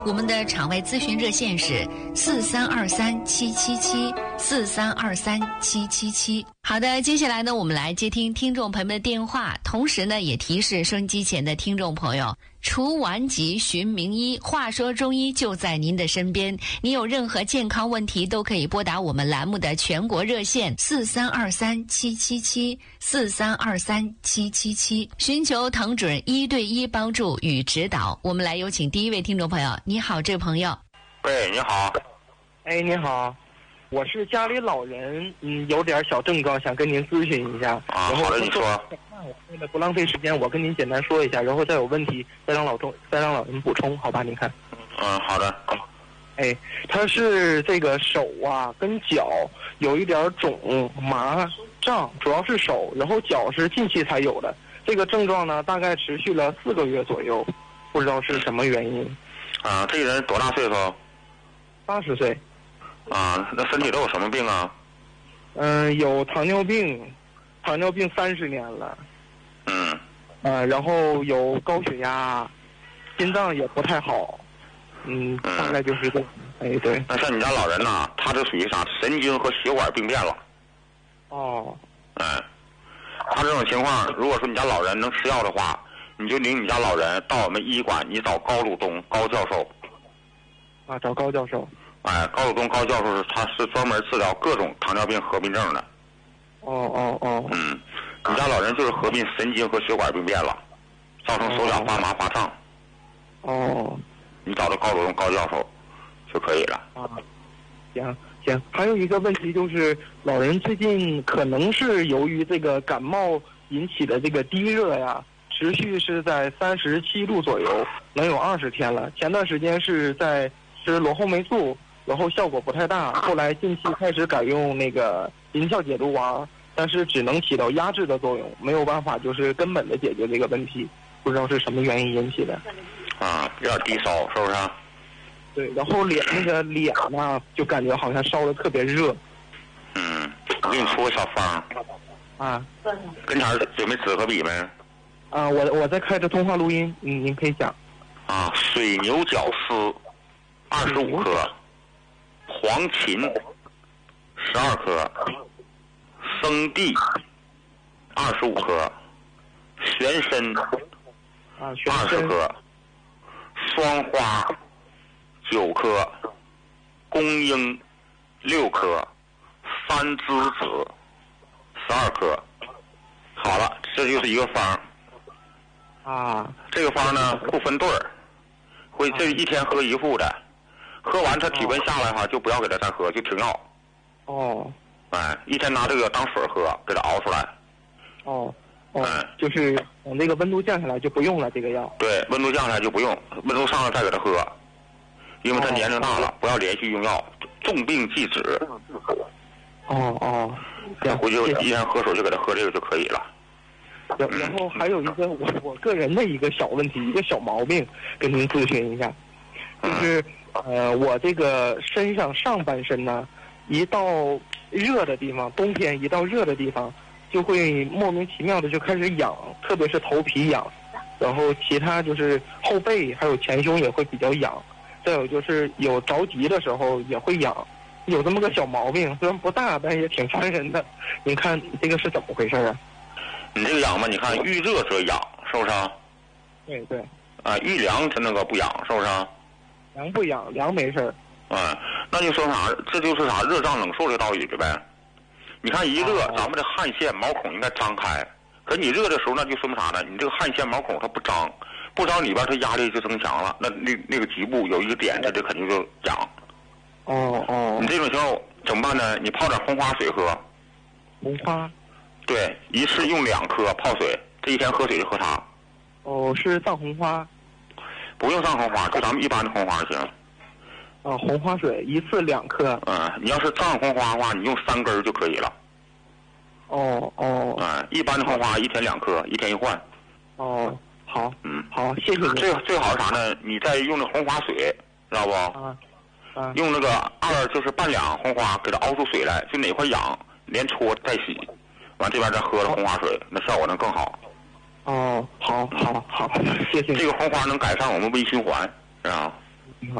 我们的场外咨询热线是4323777743237777。好的，接下来呢，我们来接听听众朋友们的电话，同时呢，也提示收音机前的听众朋友，除顽疾寻名医，话说中医就在您的身边。您有任何健康问题，都可以拨打我们栏目的全国热线4323777743237777，寻求藤准1对1帮助与指导。我们来有请第一位听众朋友。你好，这位朋友。 喂，你好。 哎，你好，我是家里老人，有点小症状，想跟您咨询一下。 啊，好的，你说。 为了不浪费时间，我跟您简单说一下，然后再有问题再让老人补充，好吧？您看。 好的。 哎，他是这个手啊跟脚有一点肿、麻、胀，主要是手，然后脚是近期才有的。这个症状呢，大概持续了4个月左右，不知道是什么原因。 啊，这个人多大岁数 ？80岁。 啊，那身体都有什么病啊？ 有糖尿病30年了。然后有高血压，心脏也不太好。大概就是这。哎，对。 那像你家老人呐，他这属于啥？神经和血管病变了。 哦。 他这种情况，如果说你家老人能吃药的话，你就领你家老人到我们医馆，你找高鲁东高教授。 啊，找高教授。 高鲁东高教授他是专门治疗各种糖尿病合并症的。你家老人就是合并神经和血管病变了，造成手脚发麻发胀。你找到高鲁东高教授就可以了。 行。还有一个问题就是，老人最近可能是由于这个感冒引起的这个低热呀，持续是在37度左右，能有20天了。前段时间是在吃罗后霉素，然后效果不太大，后来近期开始改用那个银翘解毒丸，但是只能起到压制的作用，没有办法就是根本的解决这个问题，不知道是什么原因引起的。 有点低烧，是不是？ 对，然后脸呢，就感觉好像烧得特别热。 我给你出个小方。跟前准备纸和笔没？ 我在开着通话录音，您可以讲。 水牛角丝25克，黄芩12克，生地25克，玄参20克，双花9克，公英6克，三栀子12克。好了，这就是一个方。这个方呢不分对儿，会这一天喝一副的，喝完他体温下来就不要给他再喝，就停药。一天拿这个当水喝，给他熬出来。 就是等这个温度降下来就不用了这个药。 对，温度降下来就不用，温度上来再给他喝，因为他年龄大了，不要连续用药，重病忌止。回去一天喝水就给他喝这个就可以了。 然后还有一个我个人的一个小问题，一个小毛病，跟您咨询一下，就是我这个身上上半身呢，一到热的地方，冬天一到热的地方，就会莫名其妙的就开始痒，特别是头皮痒，然后其他就是后背还有前胸也会比较痒，再有就是有着急的时候也会痒，有这么个小毛病，虽然不大，但也挺烦人的。您看这个是怎么回事啊？ 你这个痒吧，你看遇热则痒，是不是？ 对。 遇凉它那个不痒，是不是？ 凉不痒，凉没事。 那就说啥？这就是啥？热胀冷缩的道理呗。你看一热，咱们的汗腺毛孔应该张开，可你热的时候，那就说明啥呢？你这个汗腺毛孔它不张，不张里边它压力就增强了，那个局部有一个点，它这肯定就痒。你这种情况怎么办呢？你泡点红花水喝。 红花。 对，一次用2颗泡水，这一天喝水就喝它。 是藏红花。 不用藏红花，就咱们一般的红花就行。 红花水一次2颗。 你要是藏红花的话，你用3根就可以了。一般的红花一天2颗，一天一换。 好。好，谢谢您。 最好是啥呢？你再用那红花水，知道不？用那个就是半两红花，给它熬出水来，就哪块痒，连搓带洗，完这边再喝了红花水，那效果能更好。 好，谢谢。 这个红花能改善我们微循环，是吧？